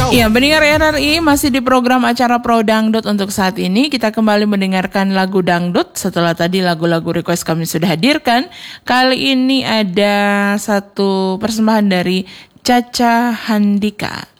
Ya, pendengar RRI masih di program acara Pro Dangdut untuk saat ini. Kita kembali mendengarkan lagu dangdut setelah tadi lagu-lagu request kami sudah hadirkan. Kali ini ada satu persembahan dari Caca Handika.